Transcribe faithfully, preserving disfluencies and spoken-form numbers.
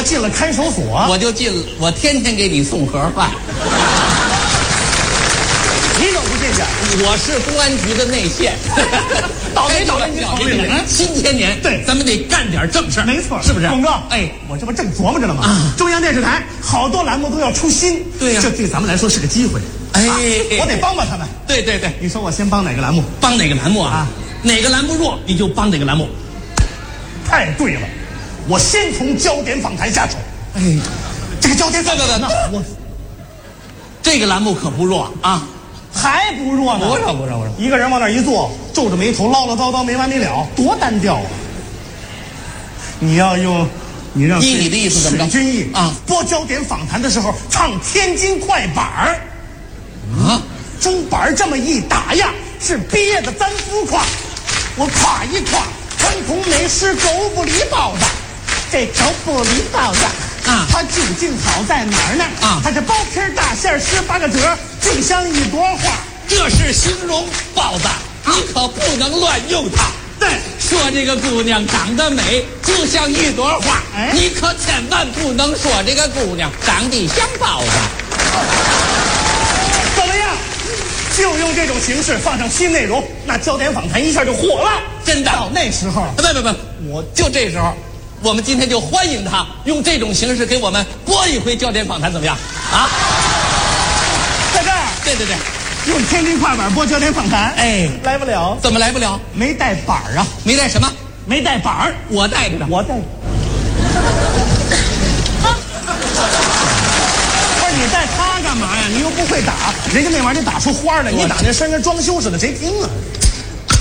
要进了看守所， 我就进了，我天天给你送盒饭。 你怎么不进去？ 我是公安局的内线。 倒霉倒霉您倒霉了。 新千年， 对， 咱们得干点正事。 没错， 是不是？ 董哥， 哎， 我这不正琢磨着呢吗？ 啊， 中央电视台好多栏目都要出新， 对呀， 这对咱们来说是个机会。 哎， 我得帮帮他们。 对对对， 你说我先帮哪个栏目？ 帮哪个栏目啊？哪个栏目弱，你就帮哪个栏目。 太对了，我先从焦点访谈下手。 哎， 这个焦点访谈呢，我这个栏目可不弱啊， 还不弱呢。 不弱不弱不弱， 一个人往那一坐，皱着眉头唠唠叨叨没完没了，多单调啊！你要用，你让依你的意思怎么着？ 水均益啊， 播焦点访谈的时候唱天津快板儿啊， 中板儿这么一打呀，是憋得咱浮夸。我夸一夸，传统美食狗不理包子，这狗不理包子啊， 它究竟好在哪儿呢？ 啊， 它是薄皮大馅十八个褶，就像一朵花。 这是形容包子，你可不能乱用它。 对， 说这个姑娘长得美，就像一朵花， 哎， 你可千万不能说这个姑娘长得像包子。 怎么样？就用这种形式放上新内容，那焦点访谈一下就火了。 真的， 到那时候， 不不不，我就这时候，我们今天就欢迎他用这种形式给我们播一回焦点访谈，怎么样？啊， 在这儿， 对对对， 用天津快板播焦点访谈， 哎， 来不了， 怎么来不了？ 没带板儿啊， 没带什么？ 没带板儿， 我带着呢。 我带。不是你带它干嘛呀？你又不会打，人家那玩意儿得打出花来，你打那声跟装修似的，谁听啊？